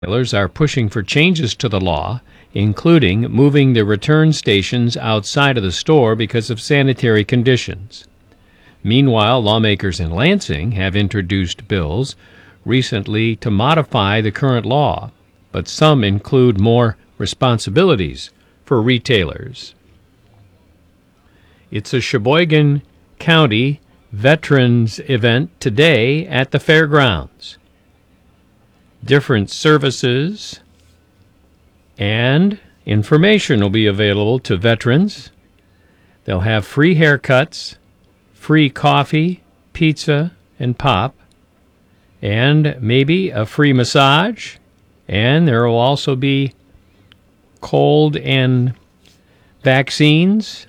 Retailers are pushing for changes to the law, including moving the return stations outside of the store because of sanitary conditions. Meanwhile, lawmakers in Lansing have introduced bills recently to modify the current law, but some include more responsibilities for retailers. It's a Sheboygan County Veterans event today at the fairgrounds. Different services and information will be available to veterans. They'll have free haircuts, free coffee, pizza, and pop, and maybe a free massage. And there will also be cold and vaccines.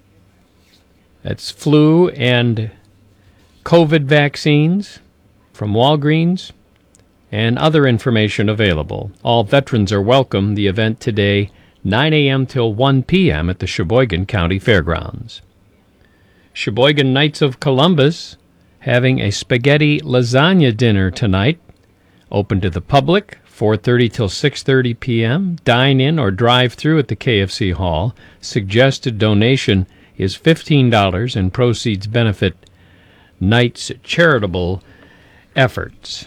That's flu and COVID vaccines from Walgreens, and other information available. All veterans are welcome. The event today, 9 a.m. till 1 p.m. at the Sheboygan County Fairgrounds. Sheboygan Knights of Columbus having a spaghetti lasagna dinner tonight. Open to the public, 4:30 till 6:30 p.m. Dine-in or drive-through at the KFC Hall. Suggested donation is $15 and proceeds benefit Knights charitable efforts.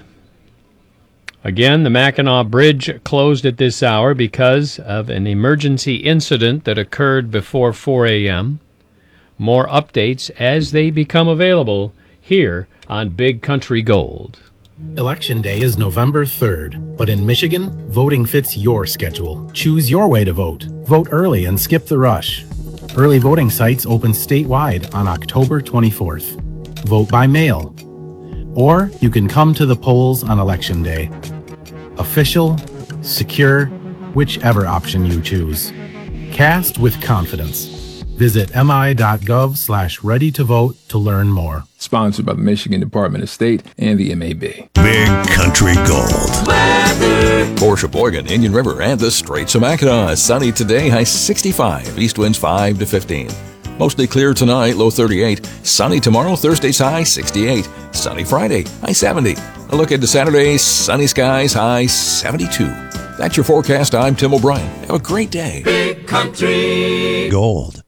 Again, the Mackinac Bridge closed at this hour because of an emergency incident that occurred before 4 a.m. More updates as they become available here on Big Country Gold. Election Day is November 3rd, but in Michigan, voting fits your schedule. Choose your way to vote. Vote early and skip the rush. Early voting sites open statewide on October 24th. Vote by mail. Or you can come to the polls on Election Day. Official, secure, whichever option you choose. Cast with confidence. Visit mi.gov/ready-to-vote to learn more. Sponsored by the Michigan Department of State and the MAB. Big Country Gold. Weather. For Sheboygan, Indian River, and the Straits of Mackinac. Sunny today, high 65. East winds 5 to 15. Mostly clear tonight, low 38. Sunny tomorrow, Thursday's high 68. Sunny Friday, high 70. A look into Saturday, sunny skies, high 72. That's your forecast. I'm Tim O'Brien. Have a great day. Big Country Gold.